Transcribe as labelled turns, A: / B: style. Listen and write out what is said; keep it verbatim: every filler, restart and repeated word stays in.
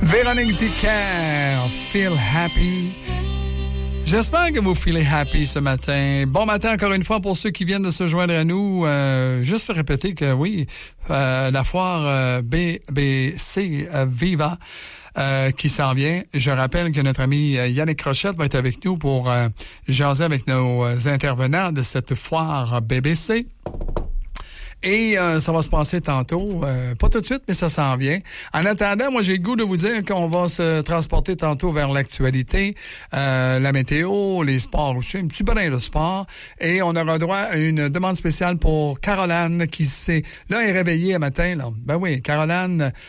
A: Véronique Dicker, Feel Happy. J'espère que vous feelez happy ce matin. Bon matin encore une fois pour ceux qui viennent de se joindre à nous. Euh, juste répéter que oui, euh, la foire euh, B B C euh, Viva euh, qui s'en vient. Je rappelle que notre ami euh, Yannick Rochette va être avec nous pour euh, jaser avec nos euh, intervenants de cette foire B B C. Et euh, ça va se passer tantôt, euh, pas tout de suite, mais ça s'en vient. En attendant, moi j'ai le goût de vous dire qu'on va se transporter tantôt vers l'actualité, euh, la météo, les sports aussi, un petit brin de sport. Et on aura droit à une demande spéciale pour Caroline qui s'est là est réveillée un matin. Là. Ben oui, Caroline